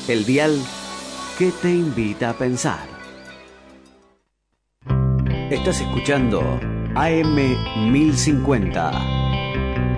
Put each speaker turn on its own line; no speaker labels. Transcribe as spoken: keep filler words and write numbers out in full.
El dial que te invita a pensar. Estás escuchando A M mil cincuenta,